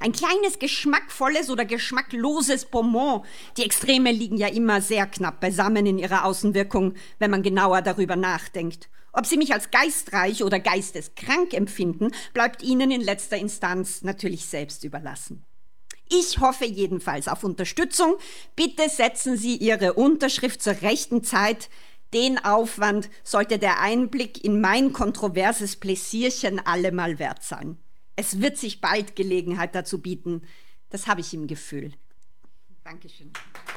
Ein kleines geschmackvolles oder geschmackloses Bonbon. Die Extreme liegen ja immer sehr knapp beisammen in ihrer Außenwirkung, wenn man genauer darüber nachdenkt. Ob Sie mich als geistreich oder geisteskrank empfinden, bleibt Ihnen in letzter Instanz natürlich selbst überlassen. Ich hoffe jedenfalls auf Unterstützung. Bitte setzen Sie Ihre Unterschrift zur rechten Zeit. Den Aufwand sollte der Einblick in mein kontroverses Pläsierchen allemal wert sein. Es wird sich bald Gelegenheit dazu bieten. Das habe ich im Gefühl. Dankeschön.